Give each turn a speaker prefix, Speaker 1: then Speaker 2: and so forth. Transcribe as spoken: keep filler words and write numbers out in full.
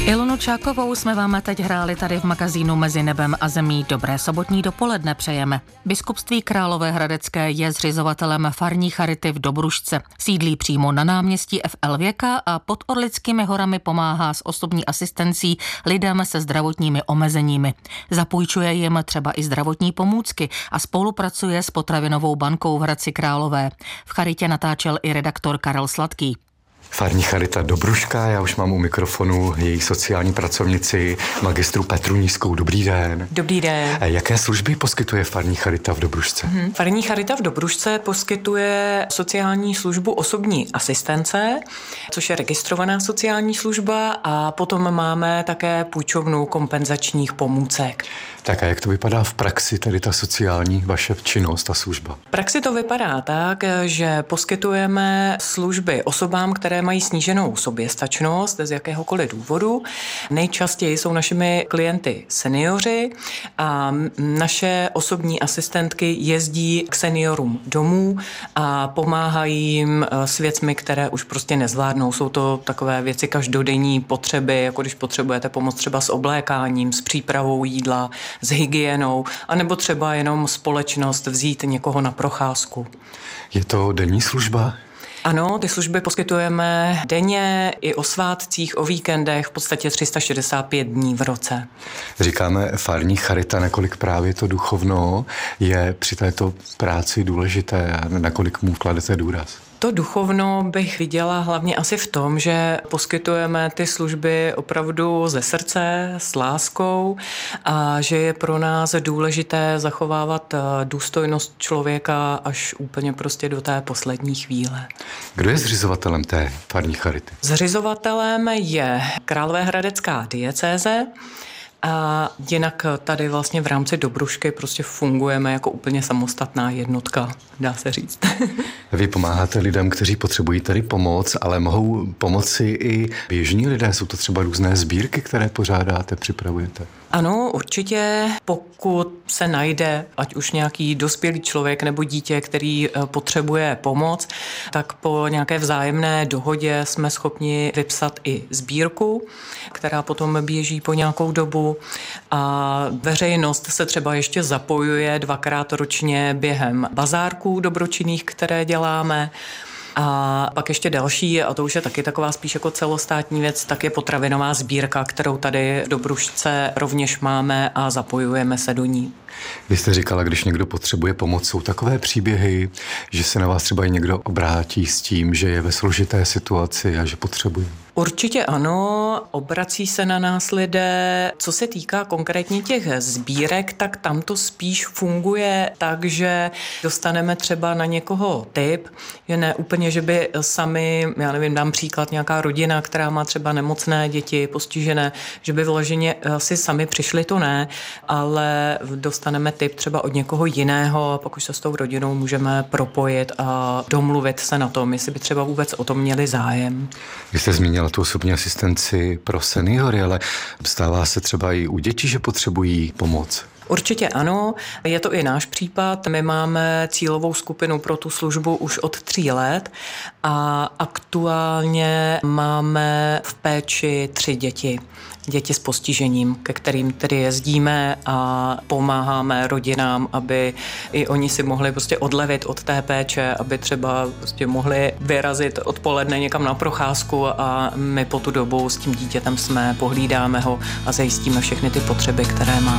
Speaker 1: Ilonu Čákovou jsme vám teď hráli tady v magazínu Mezi nebem a zemí. Dobré sobotní dopoledne přejeme. Biskupství Královéhradecké je zřizovatelem farní charity v Dobrušce. Sídlí přímo na náměstí F L Věka a pod Orlickými horami pomáhá s osobní asistencí lidem se zdravotními omezeními. Zapůjčuje jim třeba i zdravotní pomůcky a spolupracuje s potravinovou bankou v Hradci Králové. V charitě natáčel i redaktor Karel Sladký.
Speaker 2: Farní charita Dobruška, já už mám u mikrofonu její sociální pracovnici, magistru Petru Nízkou. Dobrý den.
Speaker 3: Dobrý den.
Speaker 2: Jaké služby poskytuje farní charita v Dobrušce?
Speaker 3: Hmm. Farní charita v Dobrušce poskytuje sociální službu osobní asistence, což je registrovaná sociální služba, a potom máme také půjčovnu kompenzačních pomůcek.
Speaker 2: Tak a jak to vypadá v praxi, tedy ta sociální vaše činnost, ta služba?
Speaker 3: V praxi to vypadá tak, že poskytujeme služby osobám, které mají sníženou soběstačnost z jakéhokoliv důvodu. Nejčastěji jsou našimi klienty seniori a naše osobní asistentky jezdí k seniorům domů a pomáhají jim s věcmi, které už prostě nezvládnou. Jsou to takové věci každodenní potřeby, jako když potřebujete pomoc třeba s oblékáním, s přípravou jídla, s hygienou, anebo třeba jenom společnost vzít někoho na procházku.
Speaker 2: Je to denní služba?
Speaker 3: Ano, ty služby poskytujeme denně i o svátcích, o víkendech, v podstatě tři sta šedesát pět dní v roce.
Speaker 2: Říkáme farní charita, nakolik právě to duchovno je při této práci důležité a nakolik mu kladete důraz?
Speaker 3: To duchovno bych viděla hlavně asi v tom, že poskytujeme ty služby opravdu ze srdce, s láskou, a že je pro nás důležité zachovávat důstojnost člověka až úplně prostě do té poslední chvíle.
Speaker 2: Kdo je zřizovatelem té farní charity?
Speaker 3: Zřizovatelem je Královéhradecká diecéze. A jinak tady vlastně v rámci Dobrušky prostě fungujeme jako úplně samostatná jednotka, dá se říct.
Speaker 2: Vy pomáháte lidem, kteří potřebují tady pomoc, ale mohou pomoci i běžní lidé? Jsou to třeba různé sbírky, které pořádáte, připravujete?
Speaker 3: Ano, určitě, pokud se najde, ať už nějaký dospělý člověk nebo dítě, který potřebuje pomoc, tak po nějaké vzájemné dohodě jsme schopni vypsat i sbírku, která potom běží po nějakou dobu, a veřejnost se třeba ještě zapojuje dvakrát ročně během bazárků dobročinných, které děláme. A pak ještě další, a to už je taky taková spíš jako celostátní věc, tak je potravinová sbírka, kterou tady v Dobrušce rovněž máme a zapojujeme se do ní.
Speaker 2: Vy jste říkala, když někdo potřebuje pomoc, jsou takové příběhy, že se na vás třeba i někdo obrátí s tím, že je ve složité situaci a že potřebuje?
Speaker 3: Určitě ano, obrací se na nás lidé. Co se týká konkrétně těch sbírek, tak tam to spíš funguje tak, že dostaneme třeba na někoho tip, že ne úplně, že by sami, já nevím, dám příklad, nějaká rodina, která má třeba nemocné děti, postižené, že by vloženě si sami přišli, to ne, ale dostaneme tip třeba od někoho jiného a pak už se s tou rodinou můžeme propojit a domluvit se na tom, jestli by třeba vůbec o tom měli zájem.
Speaker 2: Vy jste zmínila tu osobní asistenci pro seniory, ale stává se třeba i u dětí, že potřebují pomoc?
Speaker 3: Určitě ano, je to i náš případ. My máme cílovou skupinu pro tu službu už od tří let a aktuálně máme v péči tři děti. Děti s postižením, ke kterým tedy jezdíme a pomáháme rodinám, aby i oni si mohli prostě odlevit od té péče, aby třeba prostě mohli vyrazit odpoledne někam na procházku a my po tu dobu s tím dítětem jsme, pohlídáme ho a zajistíme všechny ty potřeby, které má.